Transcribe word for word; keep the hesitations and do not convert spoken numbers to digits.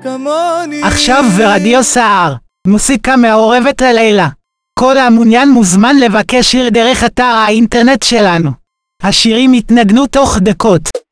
כמוני. עכשיו ברדיו סער, מוסיקה מעורבת הלילה. כל המעוניין מוזמן לבקש שיר דרך אתר האינטרנט שלנו. השירים יתנגנו תוך דקות.